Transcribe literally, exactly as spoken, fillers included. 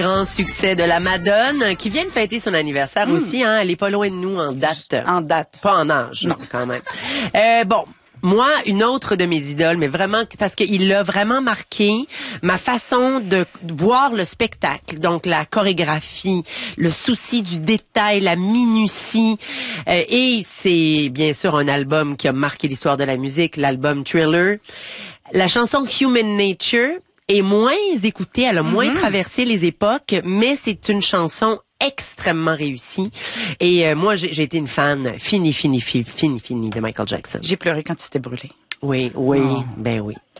Grand succès de la Madone, qui vient de fêter son anniversaire mmh. aussi. Hein, elle est pas loin de nous en date. En date. Pas en âge, non, quand même. Euh, bon. Moi, une autre de mes idoles, mais vraiment parce qu'il a vraiment marqué ma façon de voir le spectacle. Donc, la chorégraphie, le souci du détail, la minutie. Euh, et c'est bien sûr un album qui a marqué l'histoire de la musique, l'album Thriller. La chanson Human Nature est moins écoutée, elle a moins mm-hmm. traversé les époques, mais c'est une chanson extrêmement réussi. Et euh, moi, j'ai, j'ai été une fan fini, fini, fini, fini, fini de Michael Jackson. J'ai pleuré quand il s'était brûlé. Oui, oui, oh. ben oui.